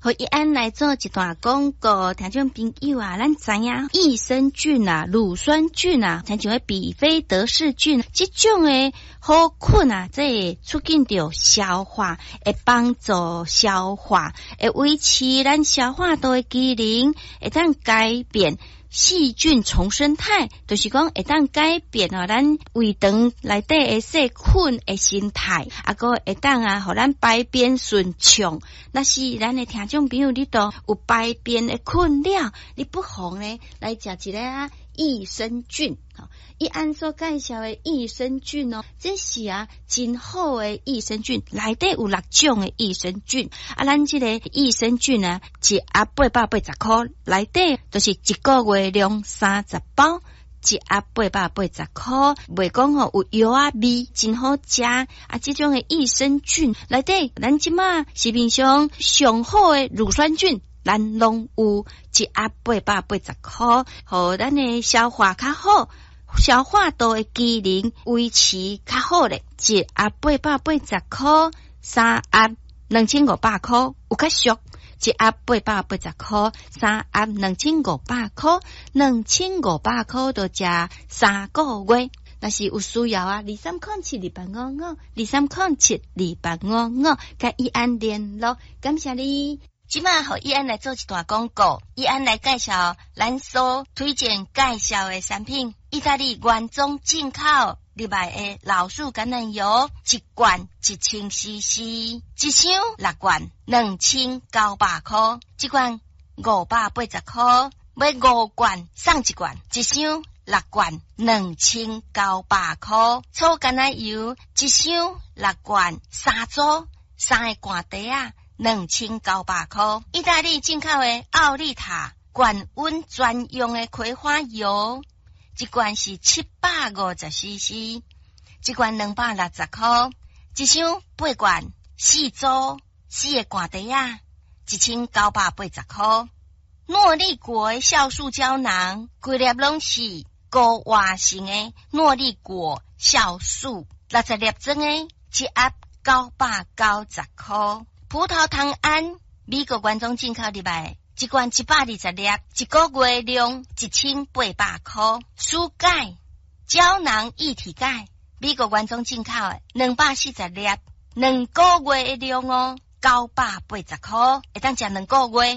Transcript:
和一安来做一段广告，听众朋友啊，咱知影益生菌啊、乳酸菌啊，像像比菲德氏菌，这种的好菌啊，这会促进着消化，会帮助消化，会维持咱消化道的机能，会当改变细菌重生态，就是讲会当改变咱胃肠内底的细菌的形态，个会当互咱排便顺畅。那是咱的听众朋友，你都有排便的困扰，你不妨呢来食一个益生菌。伊按所介绍的益生菌这是真好的益生菌，内底有6种的益生菌。咱这个益生菌一盒880块，内底就是一个月量30包，一盒880块，袂讲有药味，真好食。这种的益生菌内底，咱即马市面上上好的乳酸菌，咱拢有，一盒880块，互咱的消化较好。消化道的机能维持较好咧，一盒880块，3盒2500块，有较俗。一盒880块，3盒2500块，2500块就食3个月。若是有需要23072855，23072855，甲伊安联络，感谢你。即马互伊安来做一段广告，伊安来介绍咱所推荐介绍的产品。意大利原装进口入来的老鼠橄榄油，一罐1000cc， 一箱6罐2900块，一罐580块，买5罐送1罐，一箱6罐2900块。粗橄榄油一箱6罐3组，3个罐底2900块。意大利进口的奥利塔高温专用的葵花油，一罐是750cc， 一罐260块，一箱8罐4组，4个罐底1980块。诺丽果的酵素胶囊，规粒拢是高活性的诺丽果酵素，60粒装的，一盒990块。葡萄糖胺，美国原装进口入来，一罐120粒，一个月量1800块。舒钙胶囊一体钙，美国原装进口的240粒，2个月的量980块，会当食2个月。